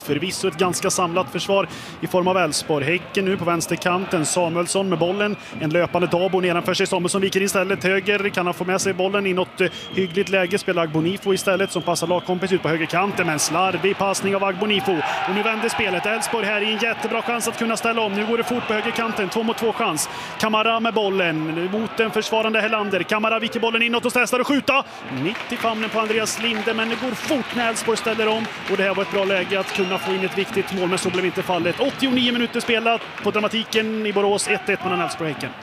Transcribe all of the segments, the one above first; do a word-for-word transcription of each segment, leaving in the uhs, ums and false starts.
Förvisso ett ganska samlat försvar i form av Elfsborg. Häcken nu på vänsterkanten. Samuelsson med bollen. En löpande Dabo nedanför sig. Samuelsson viker istället höger. Kan han få med sig bollen i något hyggligt läge? Spelar Agbonifo istället som passar lagkompis ut på högerkanten. Men slarvig passning av Agbonifo. Och nu vänder spelet. Elfsborg här i en jättebra chans att kunna ställa om. Nu går det fort på högerkanten. Två mot två chans. Kamara med bollen mot den försvarande Helander. Kamara viker bollen inåt och testar att skjuta. Mitt i famnen på Andreas Linde. Men det går fort när Elfsborg ställer om. Och det här var ett bra läge att kunna få in ett viktigt mål, men så blev inte fallet. åttionio minuter spelat på Dramatiken i Borås, ett ett mellan Elfsborg och Häcken.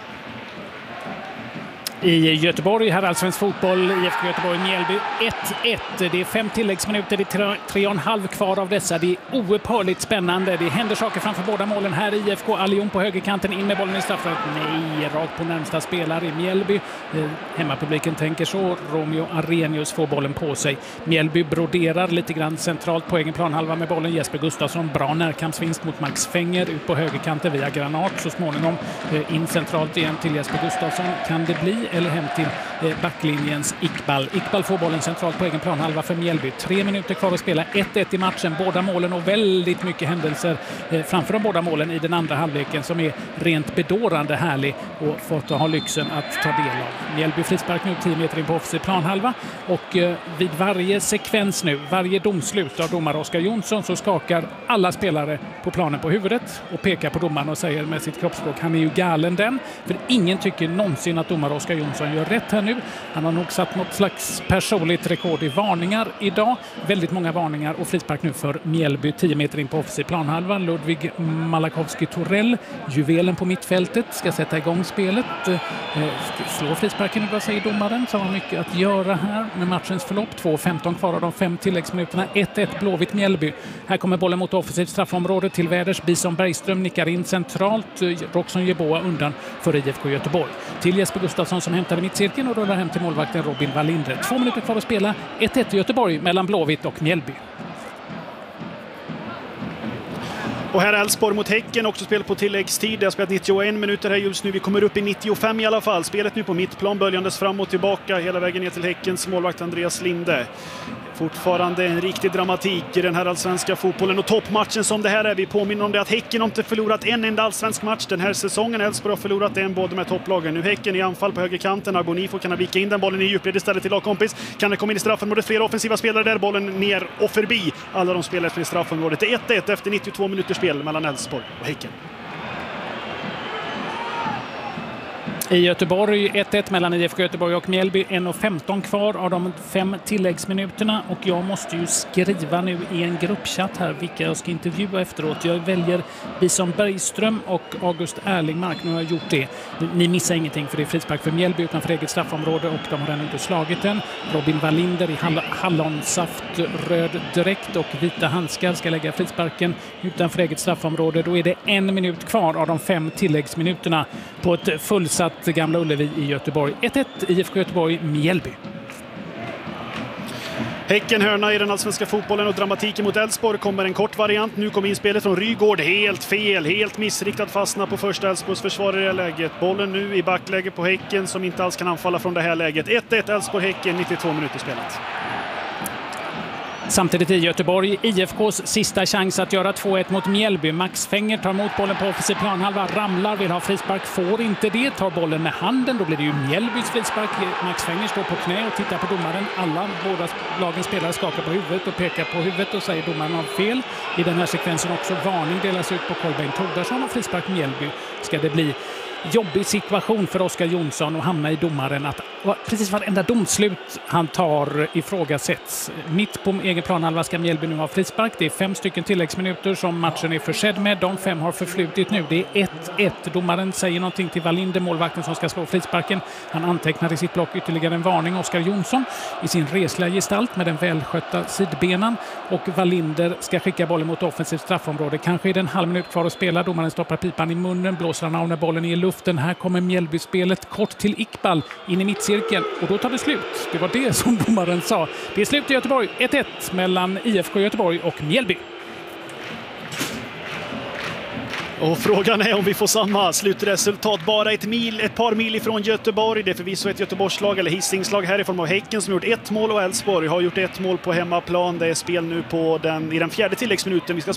I Göteborg, här allsvensk fotboll, I F K Göteborg, Mjällby ett ett. Det är fem tilläggsminuter, det är tre, tre och en halv kvar av dessa. Det är oupphörligt spännande. Det händer saker framför båda målen. Här i I F K, Allion på högerkanten, in med bollen i straffområdet. Nej, rakt på närmsta spelare i Mjällby. Eh, hemmapubliken tänker så. Romeo Arrhenius får bollen på sig. Mjällby broderar lite grann centralt på egen planhalva med bollen. Jesper Gustafsson, bra närkampsvinst mot Max Fenger ut på högerkanten via Granat. Så småningom eh, in centralt igen till Jesper Gustafsson. Kan det bli eller hem till backlinjens Iqbal. Iqbal får bollen centralt på egen planhalva för Mjällby. Tre minuter kvar att spela. ett ett i matchen. Båda målen och väldigt mycket händelser framför de båda målen i den andra halvleken som är rent bedårande härlig och fått ha lyxen att ta del av. Mjällby frispark nu tio meter in på offensiv planhalva och vid varje sekvens nu, varje domslut av domare Oskar Jonsson så skakar alla spelare på planen på huvudet och pekar på domaren och säger med sitt kroppsspråk, han är ju galen den. För ingen tycker någonsin att domare Oskar Jonsson gör rätt här nu. Han har nog satt något slags personligt rekord i varningar idag. Väldigt många varningar och frispark nu för Mjällby tio meter in på offensiv planhalva. Ludvig Malakowski-Torell, juvelen på mittfältet, ska sätta igång spelet. Slår frisparken nu, vad säger domaren? Så har mycket att göra här med matchens förlopp. två femton kvar av de fem tilläggsminuterna. ett ett Blåvitt Mjällby. Här kommer bollen mot offensivt straffområde till Väders. Bison Bergström nickar in centralt. Roxon Jeboa undan för I F K Göteborg. Till Jesper Gustafsson som hämtar i mittcirkeln och rullar hem till målvakten Robin Wallinder. Två minuter kvar att spela. ett ett i Göteborg mellan Blåvitt och Mjällby. Och här är Elfsborg mot Häcken, också spel på tilläggstid. Det har spelat nittioen minuter här just nu. Vi kommer upp i nittiofem i alla fall. Spelet nu på mittplan, böljandes fram och tillbaka hela vägen ner till Häckens målvakt Andreas Linde. Fortfarande en riktig dramatik i den här allsvenska fotbollen och toppmatchen som det här är. Vi påminner om det att Häcken inte förlorat en enda allsvensk match den här säsongen. Elfsborg har förlorat en båda med topplagen. Nu Häcken i anfall på högerkanten. Agbonifo kan ha vika in den bollen i djupled istället till lagkompis. Kan det komma in i straffområdet? Flera offensiva spelare där. Bollen ner och förbi alla de spelare från straffområdet. Det är ett ett efter nittiotvå minuters spel mellan Elfsborg och Häcken. I Göteborg ett ett mellan I F K Göteborg och Mjällby. en femton kvar av de fem tilläggsminuterna. Och jag måste ju skriva nu i en gruppchatt här vilka jag ska intervjua efteråt. Jag väljer Bison Bergström och August Erlingmark. Nu har jag gjort det. Ni missar ingenting för det är frispark för Mjällby utanför eget straffområde och de har ännu inte slagit den. Robin Wallinder i hall- hallonsaft, röd dräkt och vita handskar ska lägga frisparken utanför eget straffområde. Då är det en minut kvar av de fem tilläggsminuterna på ett fullsatt Gamla Ullevi i Göteborg. ett ett I F K Göteborg, Mjällby. Häcken hörna i den allsvenska fotbollen och dramatiken mot Elfsborg kommer en kort variant. Nu kommer inspelet från Rygård. Helt fel, helt missriktat, fastna på första Elfsborgs försvarare i det läget. Bollen nu i backläge på Häcken som inte alls kan anfalla från det här läget. ett ett Elfsborg-Häcken, nittiotvå minuter spelat. Samtidigt i Göteborg, I F K:s sista chans att göra två ett mot Mjällby. Max Fenger tar emot bollen på offensiv planhalva, ramlar, vill ha frispark, får inte det, tar bollen med handen, då blir det ju Mjällbys frispark. Max Fenger står på knä och tittar på domaren. Alla båda lagens spelare skakar på huvudet och pekar på huvudet och säger domaren har fel. I den här sekvensen också varning delas ut på Kolbeinn Tordarsson och frispark Mjällby. Ska det bli jobbig situation för Oskar Jonsson och hamna i domaren att precis varenda domslut han tar ifrågasätts. Mitt på egen planhalva ska Mjällby nu ha frispark. Det är fem stycken tilläggsminuter som matchen är försedd med. De fem har förflutit nu. Det är ett ett. Domaren säger någonting till Wallinder, målvakten som ska slå frisparken. Han antecknar i sitt block ytterligare en varning. Oskar Jonsson i sin resliga gestalt med den välskötta sidbenan. Och Wallinder ska skicka bollen mot offensivt straffområde. Kanske är det en halv minut kvar att spela. Domaren stoppar pipan i munnen, blåser han av när bollen är i luften. Här kommer Mjällby-spelet kort till Iqbal in i mittcirkeln och då tar det slut. Det var det som domaren sa. Det är slut i Göteborg. ett ett mellan I F K Göteborg och Mjällby. Och frågan är om vi får samma slutresultat. Bara ett, mil, ett par mil ifrån Göteborg. Det är förvisso ett Göteborgslag eller Hisingslag här i form av Häcken som gjort ett mål och Elfsborg har gjort ett mål på hemmaplan. Det är spel nu på den, i den fjärde tilläggsminuten. Vi ska